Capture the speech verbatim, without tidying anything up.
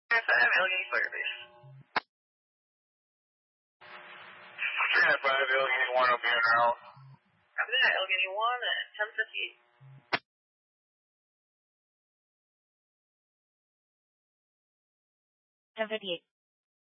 five, Allegheny Fire Base. ten five, Allegheny one will be en route. Copy that, Allegheny one at ten fifty-eight. ten fifty-eight.